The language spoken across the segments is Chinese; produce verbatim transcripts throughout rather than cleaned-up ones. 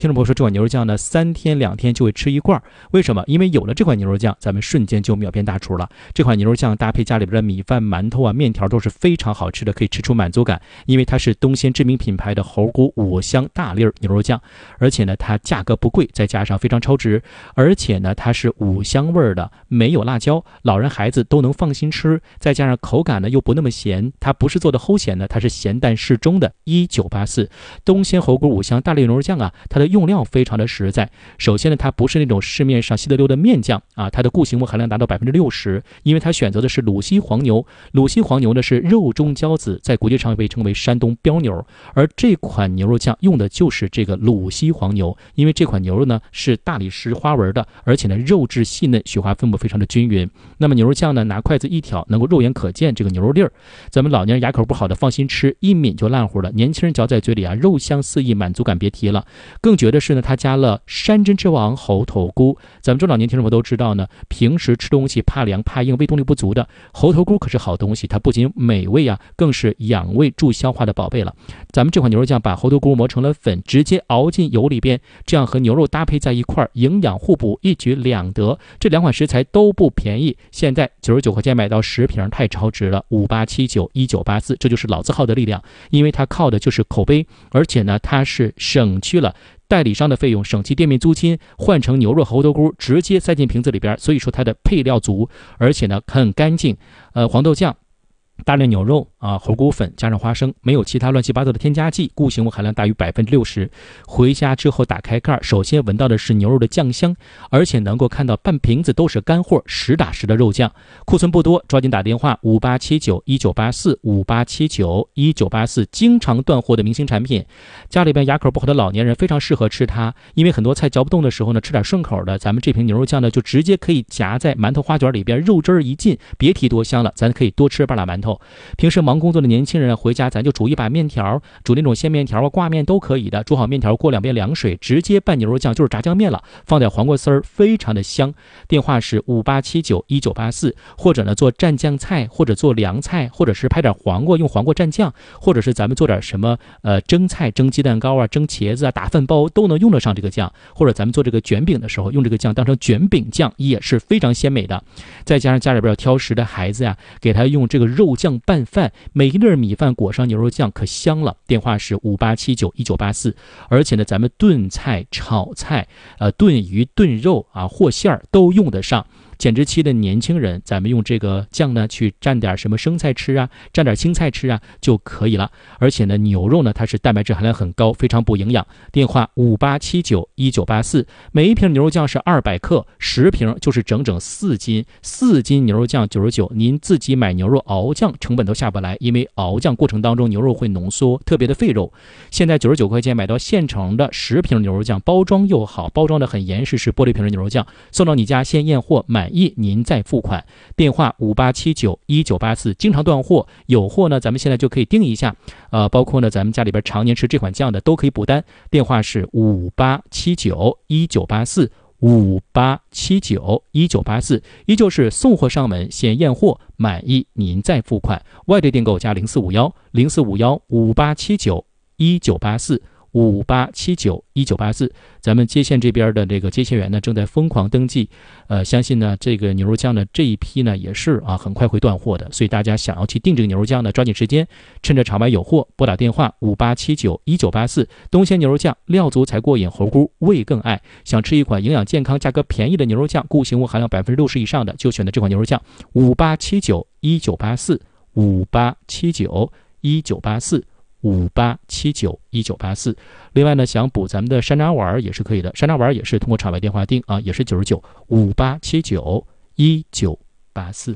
听众朋友说，这款牛肉酱呢，三天两天就会吃一罐，为什么？因为有了这款牛肉酱，咱们瞬间就秒变大厨了。这款牛肉酱搭配家里边的米饭、馒头啊、面条都是非常好吃的，可以吃出满足感。因为它是东鲜知名品牌的猴菇五香大粒牛肉酱，而且呢，它价格不贵，再加上非常超值，而且呢，它是五香味的，没有辣椒，老人孩子都能放心吃。再加上口感呢又不那么咸，它不是做的齁咸的，它是咸淡适中的。一九八四东鲜猴菇五香大粒牛肉酱啊，它的用料非常的实在。首先呢，它不是那种市面上稀得溜的面酱啊，它的固形物含量达到百分之六十，因为它选择的是鲁西黄牛。鲁西黄牛呢是肉中骄子，在国际上被称为山东标牛，而这款牛肉酱用的就是这个鲁西黄牛，因为这款牛肉呢是大理石花纹的，而且呢肉质细嫩，雪花分布非常的均匀。那么牛肉酱呢，拿筷子一挑，能够肉眼可见这个牛肉粒儿。咱们老年人牙口不好的放心吃，一抿就烂乎了。年轻人嚼在嘴里啊，肉香四溢，满足感别提了。更绝的是呢，它加了山珍之王猴头菇。咱们中老年听众朋友都知道呢，平时吃东西怕凉怕硬，胃动力不足的，猴头菇可是好东西，它不仅美味啊，更是养胃助消化的宝贝了。咱们这款牛肉酱把猴头菇磨成了粉，直接熬进油里边，这样和牛肉搭配在一块儿，营养互补，一举两得。这两款食材都不便宜，现在九十九块钱买到十瓶，太超值了。五八七九一九八四，这就是老字号的力量，因为它靠的就是口碑，而且呢，它是省去了代理商的费用，省去店面租金，换成牛肉猴头菇直接塞进瓶子里边，所以说它的配料足，而且呢很干净。呃，黄豆酱、大量牛肉啊，猴菇粉加上花生，没有其他乱七八糟的添加剂，固形物含量大于百分之六十。回家之后打开盖，首先闻到的是牛肉的酱香，而且能够看到半瓶子都是干货，实打实的肉酱。库存不多，抓紧打电话五八七九一九八四五八七九一九八四，经常断货的明星产品。家里边牙口不好的老年人非常适合吃它，因为很多菜嚼不动的时候呢，吃点顺口的，咱们这瓶牛肉酱呢就直接可以夹在馒头花卷里边，肉汁儿一进，别提多香了，咱可以多吃半拉馒头。平时忙工作的年轻人回家，咱就煮一把面条，煮那种鲜面条啊、挂面都可以的。煮好面条，过两遍凉水，直接拌牛肉酱，就是炸酱面了。放点黄瓜丝儿，非常的香。电话是五八七九一九八四，或者呢做蘸酱菜，或者做凉菜，或者是拍点黄瓜用黄瓜蘸酱，或者是咱们做点什么呃蒸菜、蒸鸡蛋糕啊、蒸茄子啊、打饭包都能用得上这个酱。或者咱们做这个卷饼的时候，用这个酱当成卷饼酱也是非常鲜美的。再加上家里边要挑食的孩子呀、啊，给他用这个肉酱拌饭，每一粒米饭裹上牛肉酱可香了。电话是五八七九一九八四。而且呢，咱们炖菜、炒菜、呃炖鱼、炖肉啊或馅儿都用得上。减脂期的年轻人，咱们用这个酱呢去蘸点什么生菜吃啊，蘸点青菜吃啊就可以了。而且呢，牛肉呢它是蛋白质含量很高，非常补营养。电话五八七九一九八四。每一瓶牛肉酱是二百克，十瓶就是整整四斤，四斤牛肉酱九十九。您自己买牛肉熬酱成本都下不来，因为熬酱过程当中牛肉会浓缩，特别的费肉。现在九十九块钱买到现成的十瓶牛肉酱，包装又好，包装的很严实，是玻璃瓶的牛肉酱，送到你家先验货，满意您再付款。电话五八七九一九八四。经常断货，有货呢咱们现在就可以订一下。呃，包括呢咱们家里边常年吃这款酱的都可以补单。电话是五八七九一九八四。五八七九一九八四，依旧是送货上门，先验货，满意您再付款。外地订购加零四五幺零四五幺五八七九一九八四。五八七九一九八四。咱们接线这边的这个接线员呢正在疯狂登记，呃，相信呢这个牛肉酱呢这一批呢也是啊很快会断货的，所以大家想要去订这个牛肉酱呢，抓紧时间，趁着场外有货，拨打电话五八七九一九八四。东鲜牛肉酱料足才过瘾，猴菇味更爱。想吃一款营养健康、价格便宜的牛肉酱，固形物含量百分之六十以上的，就选择这款牛肉酱。五八七九一九八四。五八七九一九八四。五八七九一九八四。另外呢，想补咱们的山楂丸也是可以的，山楂丸也是通过场外电话订啊，也是九十九。五八七九一九八四。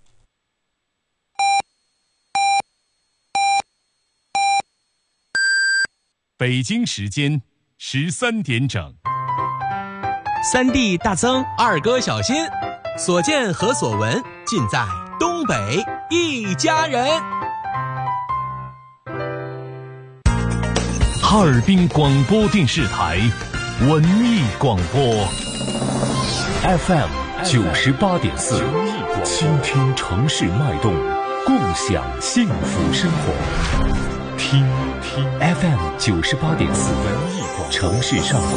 北京时间十三点整。 三弟大增，二哥小新，所见和所闻尽在东北一家人。 哈尔滨广播电视台文艺广播 F M 九十八点四，倾听城市脉动，共享幸福生活。听听 F M 九十八点四文艺广播。 城市上空。